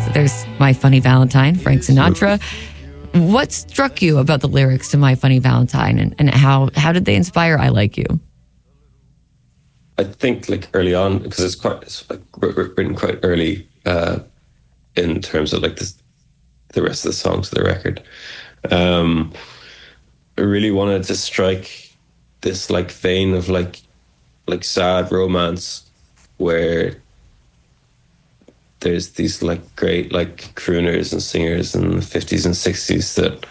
There's My Funny Valentine, Frank Sinatra. What struck you about the lyrics to My Funny Valentine, and how did they inspire I Like You? I think like early on, because it's like written quite early in terms of like the rest of the songs of the record. I really wanted to strike this like vein of like sad romance where there's these like great like crooners and singers in the 50s and 60s that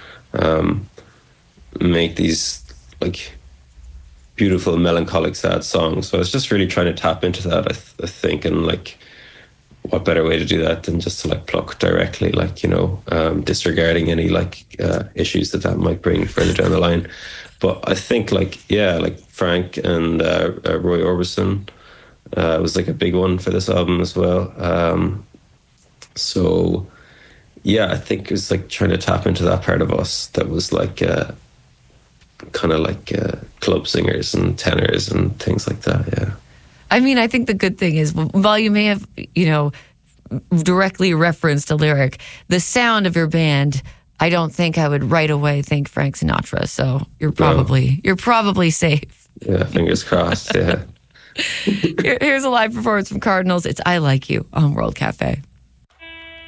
make these like beautiful melancholic sad songs. So I was just really trying to tap into that, I think, and like what better way to do that than just to like pluck directly, like, you know, disregarding any like issues that might bring further down the line. But I think like, yeah, like Frank and Roy Orbison was like a big one for this album as well. So yeah, I think it was like trying to tap into that part of us that was like kind of like club singers and tenors and things like that. Yeah. I mean, I think the good thing is, while you may have, you know, directly referenced a lyric, the sound of your band, I don't think I would right away think Frank Sinatra. So you're probably safe. Yeah, fingers crossed. Yeah. Here's a live performance from Cardinals. It's I Like You on World Cafe.